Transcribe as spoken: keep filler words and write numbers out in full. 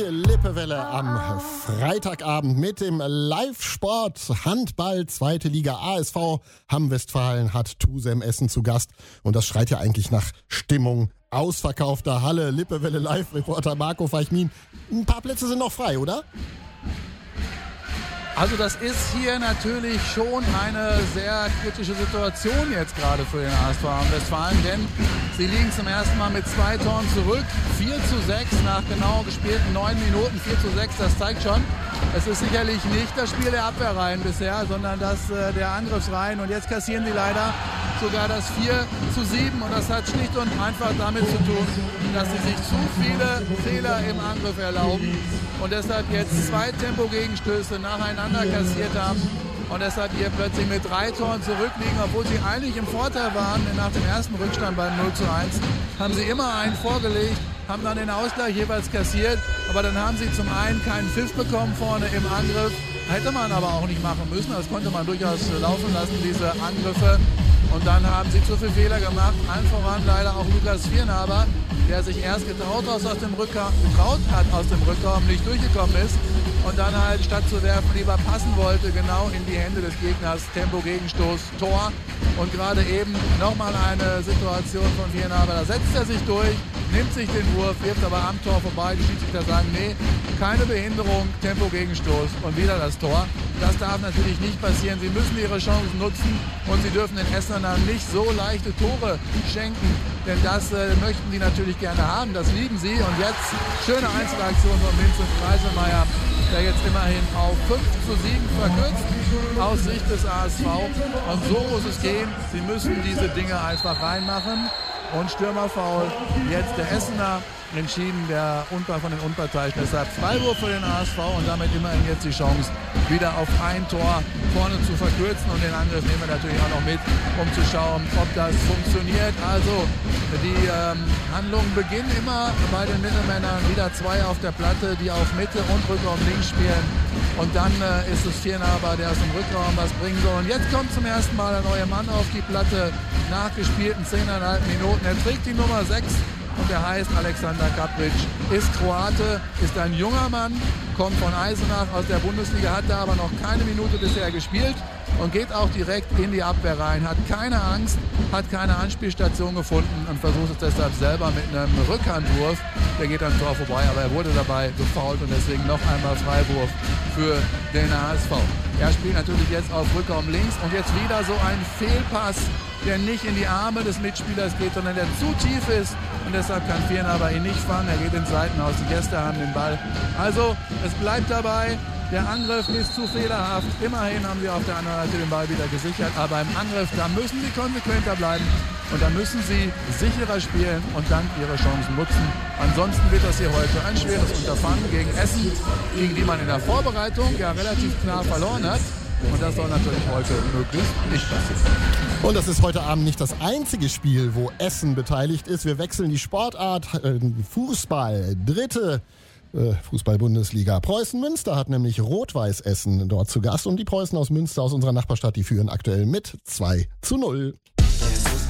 Lippewelle am Freitagabend mit dem Live-Sport Handball zweite Liga. A S V Hamm-Westfalen hat Tusem Essen zu Gast und das schreit ja eigentlich nach Stimmung. Ausverkaufter Halle, Lippewelle Live-Reporter Marco Feichmin. Ein paar Plätze sind noch frei, oder? Also das ist hier natürlich schon eine sehr kritische Situation jetzt gerade für den A S V Hamm-Westfalen, denn sie liegen zum ersten Mal mit zwei Toren zurück, vier zu sechs nach genau gespielten neun Minuten, vier zu sechs, das zeigt schon, es ist sicherlich nicht das Spiel der Abwehrreihen bisher, sondern das äh, der Angriffsreihen und jetzt kassieren sie leider sogar das vier zu sieben und das hat schlicht und einfach damit zu tun, dass sie sich zu viele Fehler im Angriff erlauben und deshalb jetzt zwei Tempo-Gegenstöße nacheinander kassiert haben und deshalb hier plötzlich mit drei Toren zurückliegen, obwohl sie eigentlich im Vorteil waren. Denn nach dem ersten Rückstand beim null zu eins haben sie immer einen vorgelegt, haben dann den Ausgleich jeweils kassiert, aber dann haben sie zum einen keinen Pfiff bekommen vorne im Angriff, hätte man aber auch nicht machen müssen, das konnte man durchaus laufen lassen, diese Angriffe. Und dann haben sie zu viele Fehler gemacht, allen voran leider auch Lukas Viernaber, der sich erst getraut, aus dem Rückraum, getraut hat, aus dem Rückraum nicht durchgekommen ist und dann halt statt zu werfen lieber passen wollte, genau in die Hände des Gegners, Tempo, Gegenstoß, Tor und gerade eben nochmal eine Situation von Viernaber, da setzt er sich durch, nimmt sich den Wurf, wirft aber am Tor vorbei, die Schiedsrichter sagen, nee, keine Behinderung, Tempo, Gegenstoß und wieder das Tor. Das darf natürlich nicht passieren. Sie müssen ihre Chancen nutzen und sie dürfen den Essenern nicht so leichte Tore schenken, denn das äh, möchten die natürlich gerne haben, das lieben sie. Und jetzt schöne Einzelaktion von Vincent Kreiselmeier, der jetzt immerhin auf fünf zu sieben verkürzt aus Sicht des A S V. Und so muss es gehen. Sie müssen diese Dinge einfach reinmachen. Und Stürmerfoul, jetzt der Essener, entschieden der Unpa von den Unparteiischen. Deshalb Freiwurf für den A S V und damit immerhin jetzt die Chance, wieder auf ein Tor vorne zu verkürzen. Und den Angriff nehmen wir natürlich auch noch mit, um zu schauen, ob das funktioniert. Also die ähm, Handlungen beginnen immer bei den Mittelmännern. Wieder zwei auf der Platte, die auf Mitte und Rückraum links spielen. Und dann äh, ist es Viernaber, der aus dem Rückraum was bringen soll. Und jetzt kommt zum ersten Mal der neue Mann auf die Platte. Nach gespielten zehn Komma fünf Minuten. Er trägt die Nummer sechs und er heißt Alexander Kapric. Ist Kroate, ist ein junger Mann, kommt von Eisenach aus der Bundesliga, hat da aber noch keine Minute bisher gespielt und geht auch direkt in die Abwehr rein. Hat keine Angst, hat keine Anspielstation gefunden und versucht es deshalb selber mit einem Rückhandwurf. Der geht am Tor vorbei, aber er wurde dabei gefoult und deswegen noch einmal Freiwurf für den A S V. Er spielt natürlich jetzt auf Rückraum links und jetzt wieder so ein Fehlpass, der nicht in die Arme des Mitspielers geht, sondern der zu tief ist und deshalb kann Viernaber ihn nicht fangen. Er geht ins Seitenhaus, die Gäste haben den Ball. Also es bleibt dabei, der Angriff ist zu fehlerhaft. Immerhin haben sie auf der anderen Seite den Ball wieder gesichert, aber im Angriff, da müssen sie konsequenter bleiben und da müssen sie sicherer spielen und dann ihre Chancen nutzen. Ansonsten wird das hier heute ein schweres Unterfangen gegen Essen, gegen die man in der Vorbereitung ja relativ klar verloren hat. Und das soll natürlich heute möglichst nicht passieren. Und das ist heute Abend nicht das einzige Spiel, wo Essen beteiligt ist. Wir wechseln die Sportart. Fußball, dritte äh, Fußball-Bundesliga. Preußen-Münster hat nämlich Rot-Weiß Essen dort zu Gast. Und die Preußen aus Münster, aus unserer Nachbarstadt, die führen aktuell mit zwei zu null.